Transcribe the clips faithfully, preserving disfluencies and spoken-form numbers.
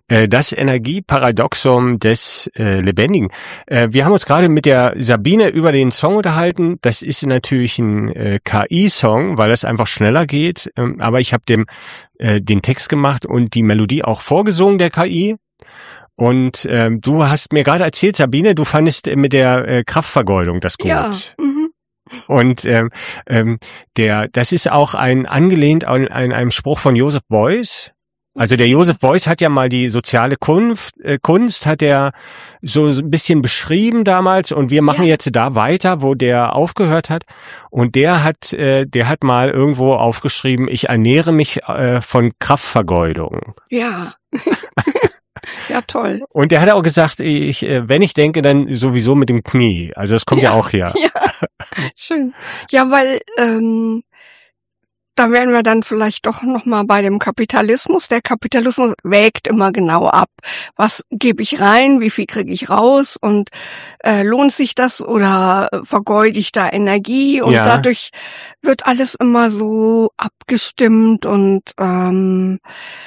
Äh, das Energieparadoxum des äh, Lebendigen. Äh, wir haben uns gerade mit der Sabine über den Song unterhalten. Das ist natürlich ein äh, K I-Song, weil das einfach schneller geht. Ähm, aber ich habe dem äh, den Text gemacht und die Melodie auch vorgesungen, der K I. Und ähm, du hast mir gerade erzählt, Sabine, du fandest mit der äh, Kraftvergeudung das gut. Ja. Mhm. Und ähm, ähm, der, das ist auch ein angelehnt an, an einem Spruch von Joseph Beuys. Also der Joseph Beuys hat ja mal die soziale Kunst, äh, Kunst hat er so ein bisschen beschrieben damals, und wir machen ja. jetzt da weiter, wo der aufgehört hat. Und der hat, äh, der hat mal irgendwo aufgeschrieben: Ich ernähre mich äh, von Kraftvergeudung. Ja. Ja, toll. Und der hat auch gesagt, ich, wenn ich denke, dann sowieso mit dem Knie. Also das kommt ja, ja auch her. Ja, schön. Ja, weil ähm, da wären wir dann vielleicht doch nochmal bei dem Kapitalismus. Der Kapitalismus wägt immer genau ab. Was gebe ich rein, wie viel kriege ich raus, und äh, lohnt sich das oder vergeude ich da Energie? Und ja. dadurch wird alles immer so abgestimmt und ähm,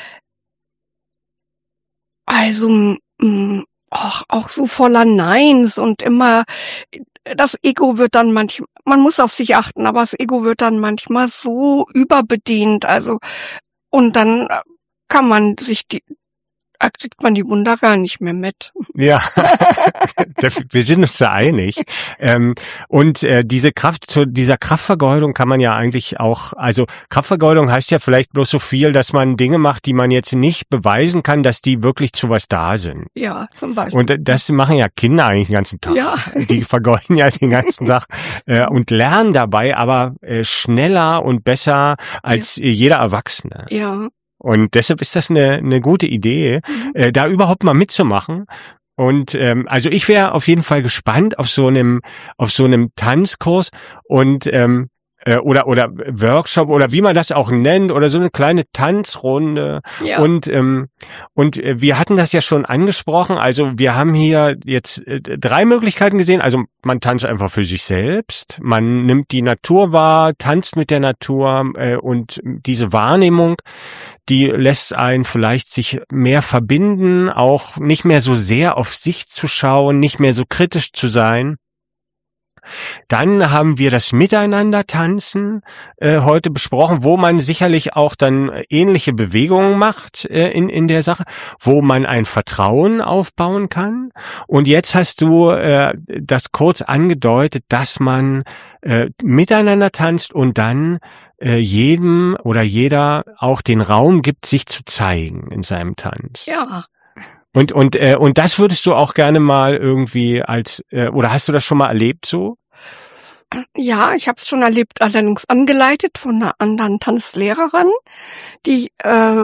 also mh, auch, auch so voller Neins und immer das Ego wird dann manchmal, man muss auf sich achten, aber das Ego wird dann manchmal so überbedient, also und dann kann man sich die, da kriegt man die Wunder gar nicht mehr mit. Ja, wir sind uns da einig. Ähm, und äh, diese Kraft, zu dieser Kraftvergeudung kann man ja eigentlich auch, also Kraftvergeudung heißt ja vielleicht bloß so viel, dass man Dinge macht, die man jetzt nicht beweisen kann, dass die wirklich zu was da sind. Ja, zum Beispiel. Und das machen ja Kinder eigentlich den ganzen Tag. Ja. Die vergeuden ja den ganzen Tag äh, und lernen dabei aber äh, schneller und besser als ja. jeder Erwachsene. Ja. Und deshalb ist das eine, eine gute Idee, mhm. äh, da überhaupt mal mitzumachen. Und ähm, also ich wäre auf jeden Fall gespannt auf so einem auf so einem Tanzkurs und ähm, äh, oder oder Workshop oder wie man das auch nennt, oder so eine kleine Tanzrunde. Ja. Und ähm, und äh, wir hatten das ja schon angesprochen. Also wir haben hier jetzt äh, drei Möglichkeiten gesehen. Also man tanzt einfach für sich selbst, man nimmt die Natur wahr, tanzt mit der Natur, äh, und diese Wahrnehmung, die lässt einen vielleicht sich mehr verbinden, auch nicht mehr so sehr auf sich zu schauen, nicht mehr so kritisch zu sein. Dann haben wir das Miteinander-Tanzen äh, heute besprochen, wo man sicherlich auch dann ähnliche Bewegungen macht äh, in in der Sache, wo man ein Vertrauen aufbauen kann. Und jetzt hast du äh, das kurz angedeutet, dass man äh, miteinander tanzt und dann äh, jedem oder jeder auch den Raum gibt, sich zu zeigen in seinem Tanz. Ja. Und und äh, und das würdest du auch gerne mal irgendwie als äh, oder hast du das schon mal erlebt so? Ja, ich habe es schon erlebt, allerdings angeleitet von einer anderen Tanzlehrerin, die äh,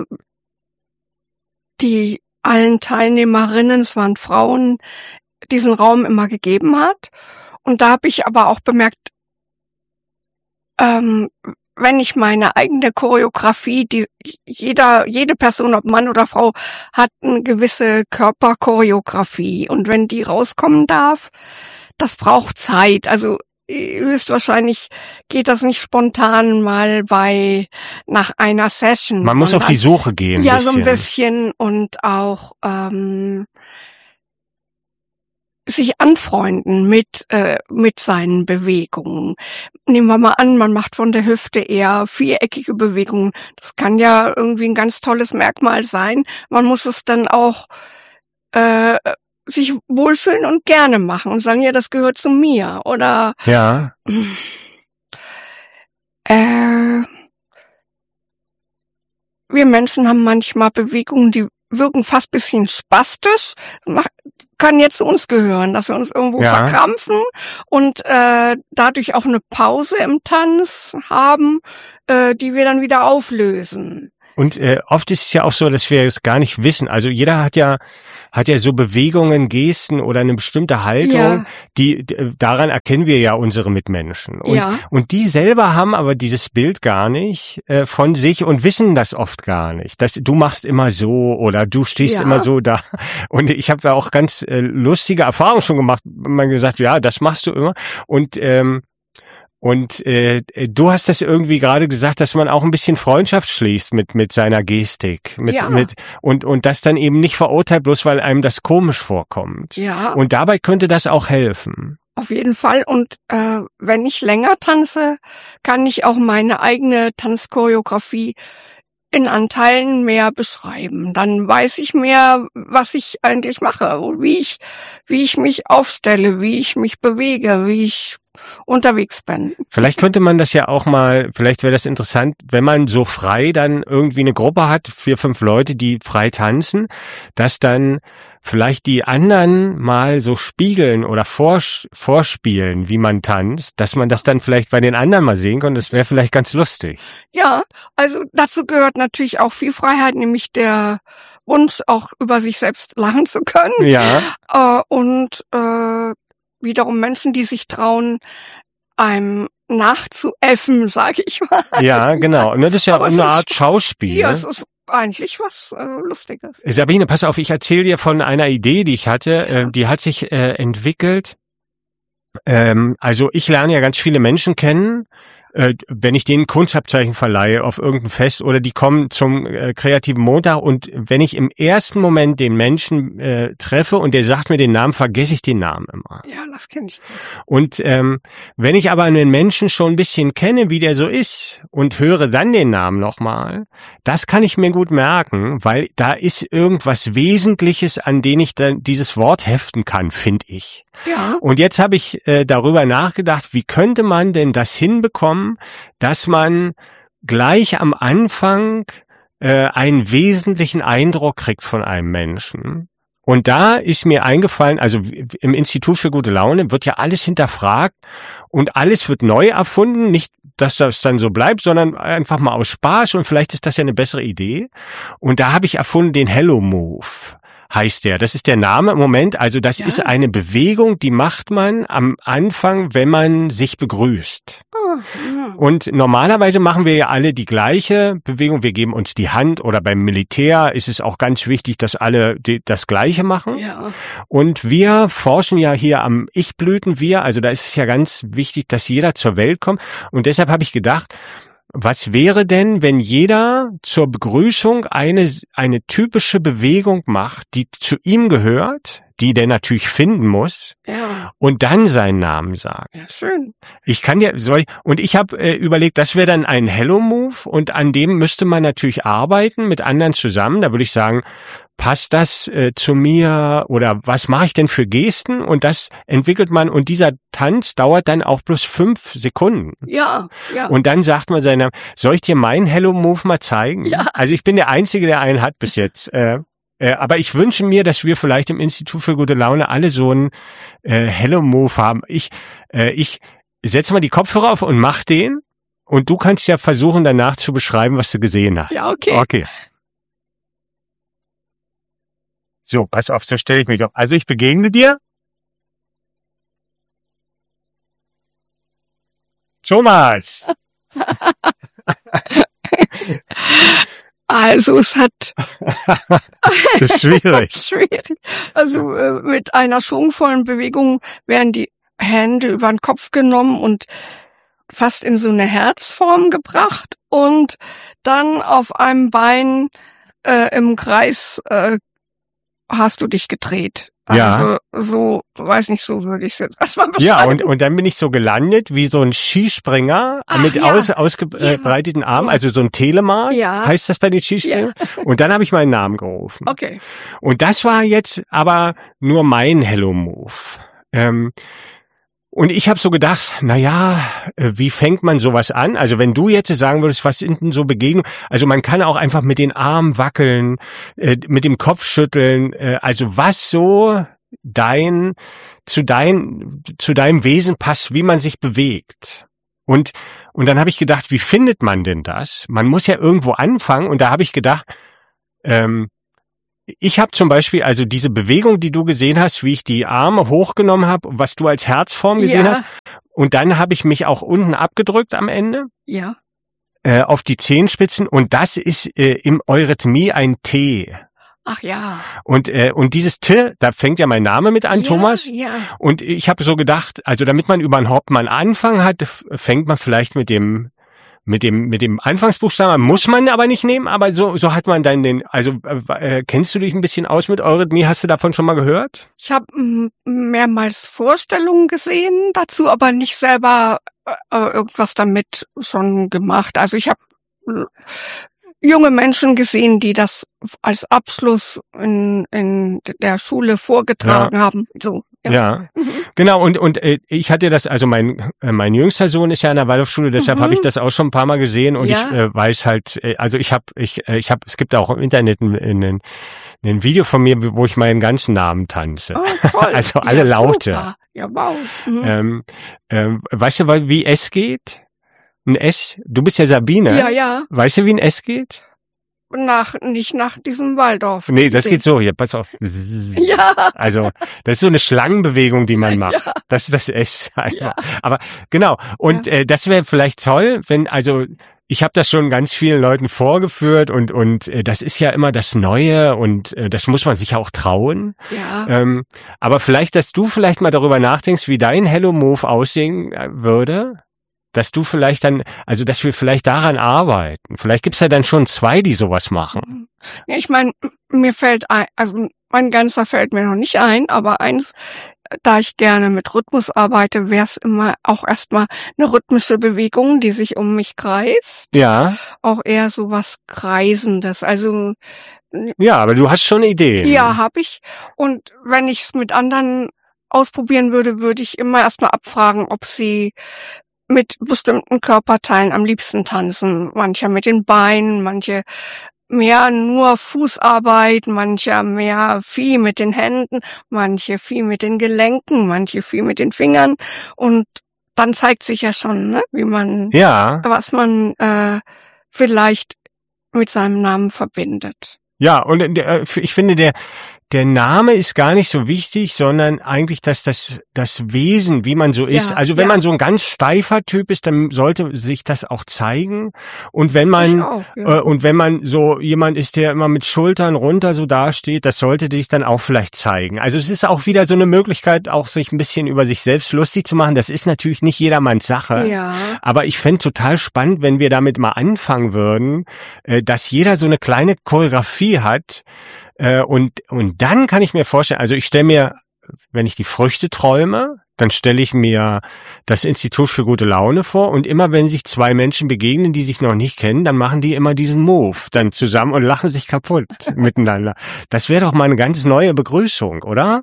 die allen Teilnehmerinnen, es waren Frauen, diesen Raum immer gegeben hat. Und da habe ich aber auch bemerkt, ähm, wenn ich meine eigene Choreografie, die jeder, jede Person, ob Mann oder Frau, hat eine gewisse Körperchoreografie. Und wenn die rauskommen darf, das braucht Zeit. Also höchstwahrscheinlich geht das nicht spontan mal bei nach einer Session. Man muss auf die Suche gehen. Ja, so ein bisschen, und auch ähm, sich anfreunden mit äh, mit seinen Bewegungen. Nehmen wir mal an, man macht von der Hüfte eher viereckige Bewegungen. Das kann ja irgendwie ein ganz tolles Merkmal sein. Man muss es dann auch äh, sich wohlfühlen und gerne machen und sagen, ja, das gehört zu mir. Oder ja. Äh, wir Menschen haben manchmal Bewegungen, die wirken fast bisschen spastisch. Kann jetzt zu uns gehören, dass wir uns irgendwo ja. verkrampfen und äh, dadurch auch eine Pause im Tanz haben, äh, die wir dann wieder auflösen. Und äh, oft ist es ja auch so, dass wir es gar nicht wissen. Also jeder hat ja hat ja so Bewegungen, Gesten oder eine bestimmte Haltung, ja. die, die daran erkennen wir ja unsere Mitmenschen. Und, ja. und die selber haben aber dieses Bild gar nicht äh, von sich und wissen das oft gar nicht. Dass du machst immer so oder du stehst ja. immer so da. Und ich habe da auch ganz äh, lustige Erfahrungen schon gemacht. Man gesagt, ja, das machst du immer. Und ähm, Und äh, du hast das irgendwie gerade gesagt, dass man auch ein bisschen Freundschaft schließt mit mit seiner Gestik, mit Ja. mit und und das dann eben nicht verurteilt, bloß weil einem das komisch vorkommt. Ja. Und dabei könnte das auch helfen. Auf jeden Fall. Und äh, wenn ich länger tanze, kann ich auch meine eigene Tanzchoreografie in Anteilen mehr beschreiben. Dann weiß ich mehr, was ich eigentlich mache, wie ich, wie ich mich aufstelle, wie ich mich bewege, wie ich unterwegs bin. Vielleicht könnte man das ja auch mal, vielleicht wäre das interessant, wenn man so frei dann irgendwie eine Gruppe hat, vier, fünf Leute, die frei tanzen, dass dann vielleicht die anderen mal so spiegeln oder vors- vorspielen, wie man tanzt, dass man das dann vielleicht bei den anderen mal sehen kann. Das wäre vielleicht ganz lustig. Ja, also dazu gehört natürlich auch viel Freiheit, nämlich der Wunsch, auch über sich selbst lachen zu können. Ja. Äh, und äh, wiederum Menschen, die sich trauen, einem nachzuäffen, sage ich mal. Ja, genau. Und das ist ja Aber es eine ist- Art Schauspiel. Ja, ne? es ist eigentlich was äh, Lustiges. Sabine, pass auf, ich erzähle dir von einer Idee, die ich hatte. Äh, die hat sich äh, entwickelt. Ähm, also ich lerne ja ganz viele Menschen kennen, äh, wenn ich denen Kunstabzeichen verleihe auf irgendein Fest oder die kommen zum äh, kreativen Montag und wenn ich im ersten Moment den Menschen äh, treffe und der sagt mir den Namen, vergesse ich den Namen immer. Ja, das kenne ich. Und ähm, wenn ich aber einen Menschen schon ein bisschen kenne, wie der so ist und höre dann den Namen nochmal, das kann ich mir gut merken, weil da ist irgendwas Wesentliches, an den ich dann dieses Wort heften kann, finde ich. Ja, Und jetzt habe ich äh, darüber nachgedacht, wie könnte man denn das hinbekommen, dass man gleich am Anfang äh, einen wesentlichen Eindruck kriegt von einem Menschen. Und da ist mir eingefallen, also im Institut für gute Laune wird ja alles hinterfragt und alles wird neu erfunden. Nicht, dass das dann so bleibt, sondern einfach mal aus Spaß und vielleicht ist das ja eine bessere Idee. Und da habe ich erfunden den Hello Move. Heißt der. Das ist der Name im Moment. Also das Ja. ist eine Bewegung, die macht man am Anfang, wenn man sich begrüßt. oh, ja. Und normalerweise machen wir ja alle die gleiche Bewegung. Wir geben uns die Hand oder beim Militär ist es auch ganz wichtig, dass alle die, das Gleiche machen. Ja, Und wir forschen ja hier am Ich-Blüten-Wir. Also da ist es ja ganz wichtig, dass jeder zur Welt kommt. Und deshalb habe ich gedacht, was wäre denn, wenn jeder zur Begrüßung eine, eine typische Bewegung macht, die zu ihm gehört, die der natürlich finden muss, ja, und dann seinen Namen sagt? ja, schön. Ich kann dir, soll ich, und ich habe äh, überlegt, das wäre dann ein Hello-Move und an dem müsste man natürlich arbeiten mit anderen zusammen. Da würde ich sagen, passt das äh, zu mir oder was mache ich denn für Gesten? Und das entwickelt man und dieser Tanz dauert dann auch bloß fünf Sekunden. Ja, ja. Und dann sagt man seinem, soll ich dir meinen Hello-Move mal zeigen? Ja. Also ich bin der Einzige, der einen hat bis jetzt. Äh, äh, aber ich wünsche mir, dass wir vielleicht im Institut für gute Laune alle so einen äh, Hello-Move haben. Ich, äh, ich setz mal die Kopfhörer auf und mach den. Und du kannst ja versuchen, danach zu beschreiben, was du gesehen hast. ja, okay. Okay. So, pass auf, so stelle ich mich auf. Also ich begegne dir. Thomas! Also es hat Das ist schwierig. schwierig. Also äh, mit einer schwungvollen Bewegung werden die Hände über den Kopf genommen und fast in so eine Herzform gebracht und dann auf einem Bein äh, im Kreis äh, hast du dich gedreht. Ja. Also so, weiß nicht, so würde ich es jetzt erstmal beschreiben. Ja, und, und dann bin ich so gelandet wie so ein Skispringer Ach, mit ja. aus, ausgebreiteten Armen, Ja. also so ein Telemark, Ja. heißt das bei den Skispringern. Und dann habe ich meinen Namen gerufen. Okay. Und das war jetzt aber nur mein Hello-Move. Ähm, und ich habe so gedacht, na ja, äh, wie fängt man sowas an? Also wenn du jetzt sagen würdest, was sind denn so Begegnungen? Also man kann auch einfach mit den Armen wackeln, äh, mit dem Kopf schütteln. Äh, also was so dein zu dein zu deinem Wesen passt, wie man sich bewegt. Und und dann habe ich gedacht, wie findet man denn das? Man muss ja irgendwo anfangen. Und da habe ich gedacht, ähm, ich habe zum Beispiel, also diese Bewegung, die du gesehen hast, wie ich die Arme hochgenommen habe, was du als Herzform gesehen Ja. hast. Und dann habe ich mich auch unten abgedrückt am Ende Ja. äh, auf die Zehenspitzen. Und das ist äh, im Eurythmie ein T. Ach ja. Und äh, und dieses T, da fängt ja mein Name mit an, ja, Thomas. Ja. Und ich habe so gedacht, also damit man über einen Hauptmann Anfang hat, fängt man vielleicht mit dem mit dem mit dem Anfangsbuchstaben, muss man aber nicht nehmen, aber so so hat man dann den, also äh, kennst du dich ein bisschen aus mit Eurythmie? Hast du davon schon mal gehört? Ich habe mehrmals Vorstellungen gesehen dazu, aber nicht selber äh, irgendwas damit schon gemacht. Also ich habe junge Menschen gesehen, die das als Abschluss in, in der Schule vorgetragen ja. haben. So. Ja, ja. Mhm. Genau. Und und äh, ich hatte das, also mein äh, mein jüngster Sohn ist ja in der Waldorfschule, deshalb mhm. habe ich das auch schon ein paar Mal gesehen und ja. ich äh, weiß halt, äh, also ich habe ich äh, ich habe, es gibt auch im Internet ein, ein, ein Video von mir, wo ich meinen ganzen Namen tanze. Oh, toll. Also alle ja, Laute. Super. Ja, wow. Mhm. Ähm, ähm, weißt du, wie S geht? Ein S? Du bist ja Sabine. Ja, ja. Weißt du, wie ein S geht? Nach, nicht nach diesem Waldorf. Nee, das geht so, hier, pass auf. Ja. Also, das ist so eine Schlangenbewegung, die man macht. Ja. Das ist das S einfach. Ja. Aber genau, und ja. äh, das wäre vielleicht toll, wenn, also, ich habe das schon ganz vielen Leuten vorgeführt und und äh, das ist ja immer das Neue und äh, das muss man sich auch trauen. Ja. Ähm, aber vielleicht, dass du vielleicht mal darüber nachdenkst, wie dein Hello Move aussehen würde. Dass du vielleicht dann, also dass wir vielleicht daran arbeiten. Vielleicht gibt's ja dann schon zwei, die sowas machen. Ja, ich meine, mir fällt ein, also mein ganzer fällt mir noch nicht ein, aber eins, da ich gerne mit Rhythmus arbeite, wäre es immer auch erstmal eine rhythmische Bewegung, die sich um mich kreist. Ja. Auch eher so was Kreisendes. Also ja, aber du hast schon Ideen. Ja, habe ich. Und wenn ich es mit anderen ausprobieren würde, würde ich immer erstmal abfragen, ob sie mit bestimmten Körperteilen am liebsten tanzen. Mancher mit den Beinen, manche mehr nur Fußarbeit, mancher mehr viel mit den Händen, manche viel mit den Gelenken, manche viel mit den Fingern. Und dann zeigt sich ja schon, ne, wie man, ja. was man äh, vielleicht mit seinem Namen verbindet. Ja, und äh, ich finde, der der Name ist gar nicht so wichtig, sondern eigentlich, dass das das Wesen, wie man so ist. Ja, also wenn ja. man so ein ganz steifer Typ ist, dann sollte sich das auch zeigen. Und wenn man auch, ja. äh, und wenn man so jemand ist, der immer mit Schultern runter so dasteht, das sollte dich dann auch vielleicht zeigen. Also es ist auch wieder so eine Möglichkeit, auch sich ein bisschen über sich selbst lustig zu machen. Das ist natürlich nicht jedermanns Sache. Ja. Aber ich fände total spannend, wenn wir damit mal anfangen würden, äh, dass jeder so eine kleine Choreografie hat. Äh, und und dann kann ich mir vorstellen, also ich stelle mir, wenn ich die Früchte träume, dann stelle ich mir das Institut für gute Laune vor und immer wenn sich zwei Menschen begegnen, die sich noch nicht kennen, dann machen die immer diesen Move dann zusammen und lachen sich kaputt miteinander. Das wäre doch mal eine ganz neue Begrüßung, oder?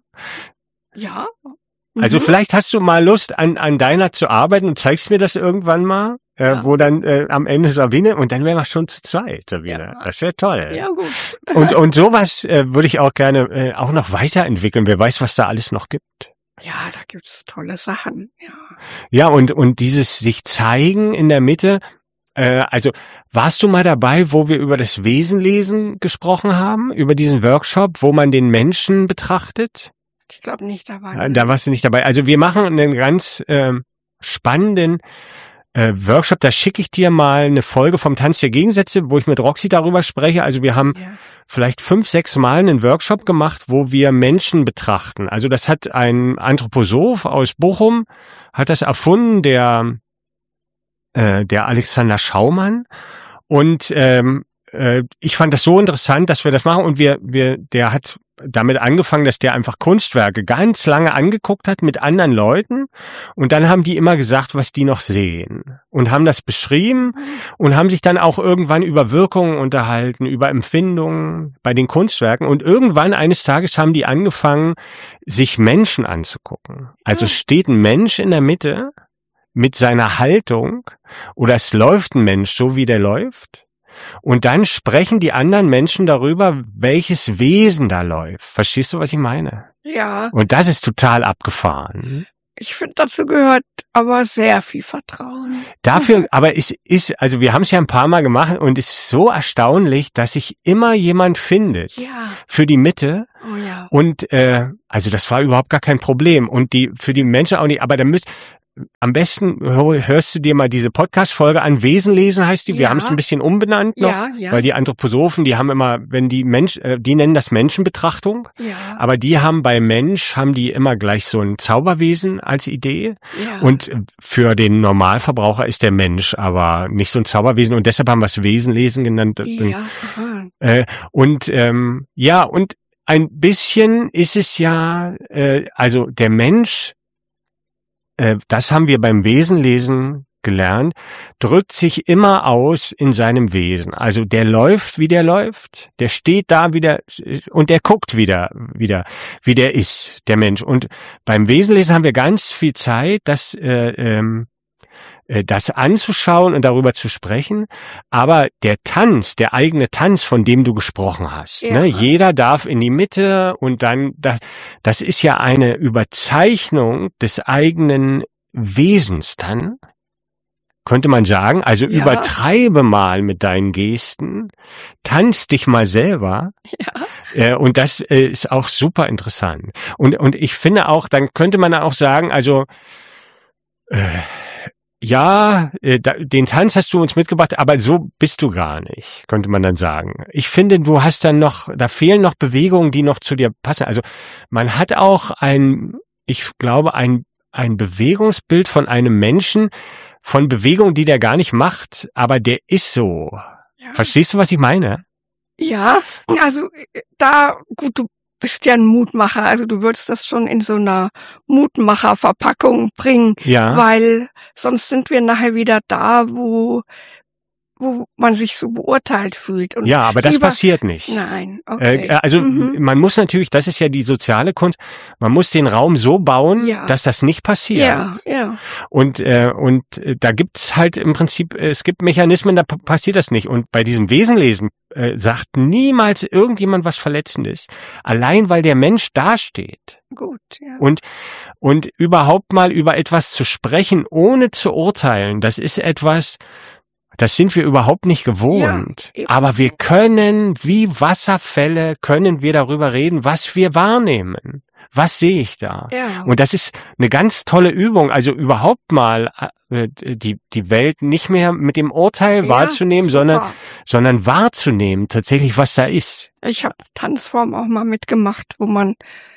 Ja. Also Mhm. vielleicht hast du mal Lust, an an deiner zu arbeiten und zeigst mir das irgendwann mal. Äh, Ja. wo dann äh, am Ende Sabine und dann wären wir schon zu zweit, Sabine. Ja. Das wäre toll. Ja, gut. Und und sowas äh, würde ich auch gerne äh, auch noch weiterentwickeln. Wer weiß, was da alles noch gibt. Ja, da gibt's tolle Sachen. Ja. Ja, und und dieses sich zeigen in der Mitte. Äh, also warst du mal dabei, wo wir über das Wesenlesen gesprochen haben, über diesen Workshop, wo man den Menschen betrachtet? Ich glaube nicht dabei. Ja, da warst du nicht dabei. Also wir machen einen ganz äh, spannenden Äh, Workshop, da schicke ich dir mal eine Folge vom Tanz der Gegensätze, wo ich mit Roxy darüber spreche. Also wir haben Ja. vielleicht fünf, sechs Mal einen Workshop gemacht, wo wir Menschen betrachten. Also das hat ein Anthroposoph aus Bochum, hat das erfunden, der äh, der Alexander Schaumann. Und ähm, äh, ich fand das so interessant, dass wir das machen. Und wir, wir, der hat damit angefangen, dass der einfach Kunstwerke ganz lange angeguckt hat mit anderen Leuten und dann haben die immer gesagt, was die noch sehen und haben das beschrieben und haben sich dann auch irgendwann über Wirkungen unterhalten, über Empfindungen bei den Kunstwerken und irgendwann eines Tages haben die angefangen, sich Menschen anzugucken. Also es steht ein Mensch in der Mitte mit seiner Haltung oder es läuft ein Mensch so, wie der läuft. Und dann sprechen die anderen Menschen darüber, welches Wesen da läuft. Verstehst du, was ich meine? Ja. Und das ist total abgefahren. Ich finde, dazu gehört aber sehr viel Vertrauen. Dafür, aber es ist, also wir haben es ja ein paar Mal gemacht und es ist so erstaunlich, dass sich immer jemand findet Ja. für die Mitte. Oh ja. Und äh, also das war überhaupt gar kein Problem. Und die für die Menschen auch nicht, aber da müsst am besten hör, hörst du dir mal diese Podcast-Folge an. Wesen lesen heißt die. Wir Ja. haben es ein bisschen umbenannt noch, Ja, ja. weil die Anthroposophen, die haben immer, wenn die Mensch, äh, die nennen das Menschenbetrachtung. Ja. Aber die haben bei Mensch, haben die immer gleich so ein Zauberwesen als Idee. Ja. Und für den Normalverbraucher ist der Mensch aber nicht so ein Zauberwesen. Und deshalb haben wir es Wesenlesen genannt. Ja, aha. Äh, und ähm, ja, und ein bisschen ist es ja, äh, also der Mensch, äh, das haben wir beim Wesenlesen gelernt, drückt sich immer aus in seinem Wesen. Also der läuft, wie der läuft, der steht da wieder und der guckt wieder, wieder, wie der ist, der Mensch. Und beim Wesenlesen haben wir ganz viel Zeit, das äh, ähm, das anzuschauen und darüber zu sprechen, aber der Tanz, der eigene Tanz, von dem du gesprochen hast, Ja. ne? Jeder darf in die Mitte und dann, das, das ist ja eine Überzeichnung des eigenen Wesens dann, könnte man sagen, also Ja. übertreibe mal mit deinen Gesten, tanz dich mal selber. Ja. Äh, und das äh, ist auch super interessant. Und, und ich finde auch, dann könnte man auch sagen, also, äh, ja, äh, da, den Tanz hast du uns mitgebracht, aber so bist du gar nicht, könnte man dann sagen. Ich finde, du hast dann noch, da fehlen noch Bewegungen, die noch zu dir passen. Also man hat auch ein, ich glaube, ein, ein Bewegungsbild von einem Menschen, von Bewegungen, die der gar nicht macht, aber der ist so. Ja. Verstehst du, was ich meine? Ja, also äh, da, gut, du bist ja ein Mutmacher, also du würdest das schon in so einer Mutmacher-Verpackung bringen, Ja. weil sonst sind wir nachher wieder da, wo wo man sich so beurteilt fühlt. Und Ja, aber das lieber- passiert nicht. Nein, okay. Äh, also Mhm. man muss natürlich, das ist ja die soziale Kunst, man muss den Raum so bauen, Ja. dass das nicht passiert. Ja, ja. Und äh, und äh, da gibt's halt im Prinzip, äh, es gibt Mechanismen, da p- passiert das nicht. Und bei diesem Wesenlesen äh, sagt niemals irgendjemand was Verletzendes, allein weil der Mensch dasteht. Gut, ja. Und und überhaupt mal über etwas zu sprechen, ohne zu urteilen, das ist etwas, das sind wir überhaupt nicht gewohnt. Ja, eben. Aber wir können, wie Wasserfälle, können wir darüber reden, was wir wahrnehmen. Was sehe ich da? Ja. Und das ist eine ganz tolle Übung. Also überhaupt mal äh, die die Welt nicht mehr mit dem Urteil Ja, wahrzunehmen, super. sondern sondern wahrzunehmen, tatsächlich, was da ist. Ich habe Tanzform auch mal mitgemacht, wo man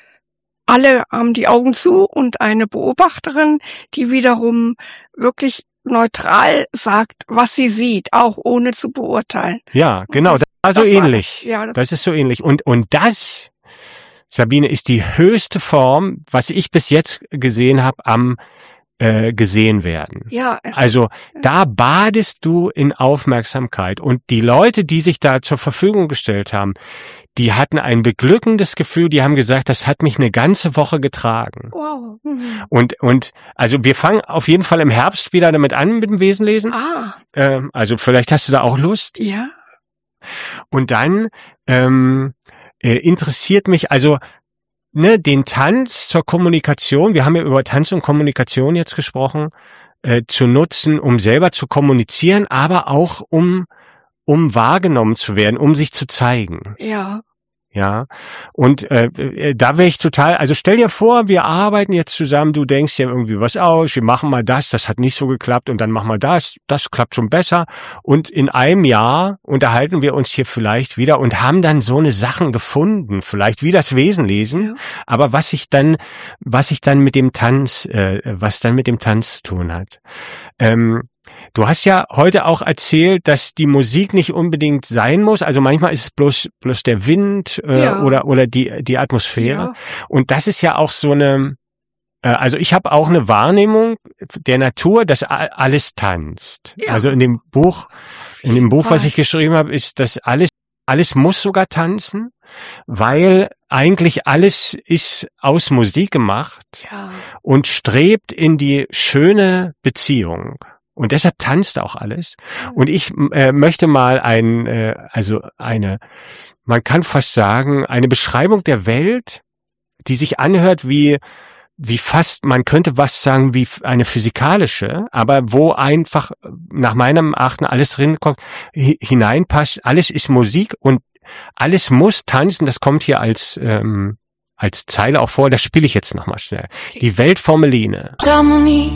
alle haben die Augen zu und eine Beobachterin, die wiederum wirklich neutral sagt, was sie sieht, auch ohne zu beurteilen. Ja, genau. Das, Das- war so das war- ähnlich. ja. Das ist so ähnlich. Und und das, Sabine, ist die höchste Form, was ich bis jetzt gesehen habe, am äh, gesehen werden. Ja, es- Also da badest du in Aufmerksamkeit. Und die Leute, die sich da zur Verfügung gestellt haben, die hatten ein beglückendes Gefühl, die haben gesagt, das hat mich eine ganze Woche getragen. wow. Mhm. Und und also wir fangen auf jeden Fall im Herbst wieder damit an mit dem Wesenlesen. Ah, Ähm, also vielleicht hast du da auch Lust. ja. Und dann ähm, äh, interessiert mich also ne den Tanz zur Kommunikation. Wir haben ja über Tanz und Kommunikation jetzt gesprochen, äh, zu nutzen, um selber zu kommunizieren, aber auch um um wahrgenommen zu werden, um sich zu zeigen. Ja. Ja, und äh, äh, da wäre ich total, also stell dir vor, wir arbeiten jetzt zusammen, du denkst dir irgendwie was aus, wir machen mal das, das hat nicht so geklappt und dann machen wir das, das klappt schon besser und in einem Jahr unterhalten wir uns hier vielleicht wieder und haben dann so eine Sachen gefunden, vielleicht wie das Wesenlesen, Ja. aber was sich dann, was sich dann mit dem Tanz, äh, was dann mit dem Tanz zu tun hat. Ähm, Du hast ja heute auch erzählt, dass die Musik nicht unbedingt sein muss. Also manchmal ist es bloß bloß der Wind äh, Ja. oder oder die die Atmosphäre. Ja. Und das ist ja auch so eine. Äh, also ich habe auch eine Wahrnehmung der Natur, dass a- alles tanzt. Ja. Also in dem Buch, in dem Buch, was Fall. ich geschrieben habe, ist, dass alles alles muss sogar tanzen, weil eigentlich alles ist aus Musik gemacht Ja. und strebt in die schöne Beziehung. Und deshalb tanzt auch alles. Und ich äh, möchte mal ein, äh, also eine, man kann fast sagen, eine Beschreibung der Welt, die sich anhört wie, wie fast, man könnte was sagen wie eine physikalische, aber wo einfach nach meinem Erachten alles drin kommt, hi- hineinpasst. Alles ist Musik und alles muss tanzen. Das kommt hier als ähm, als Zeile auch vor. Das spiele ich jetzt nochmal schnell. Die Welt Formeline. D'harmonie,